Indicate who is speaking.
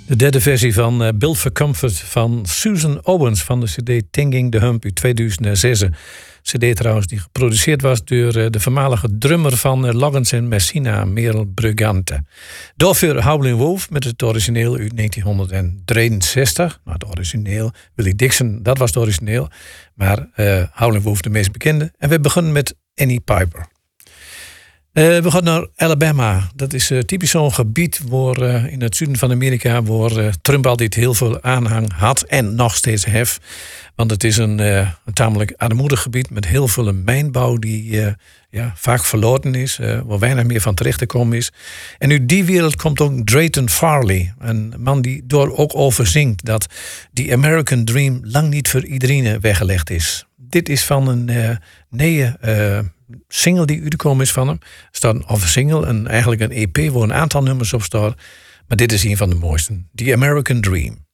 Speaker 1: De derde versie van Built for Comfort van Susan Owens van de cd Tinging the Hump uit 2006. Cd trouwens die geproduceerd was door de voormalige drummer van Loggins en Messina, Merel Brugante. Daarvoor Howlin' Wolf met het origineel uit 1963. Nou, het origineel, Willie Dixon, dat was het origineel. Maar Howlin' Wolf de meest bekende. En we beginnen met Annie Piper. We gaan naar Alabama. Dat is typisch zo'n gebied waar, in het zuiden van Amerika waar Trump altijd heel veel aanhang had en nog steeds heeft. Want het is een tamelijk armoedig gebied met heel veel mijnbouw die vaak verloren is, waar weinig meer van terecht te komen is. En uit die wereld komt ook Drayton Farley, een man die door ook over zingt dat die American Dream lang niet voor iedereen weggelegd is. Dit is van een single die uitgekomen is van hem. Er staat een single, eigenlijk een EP waar een aantal nummers op staan. Maar dit is een van de mooiste. The American Dream.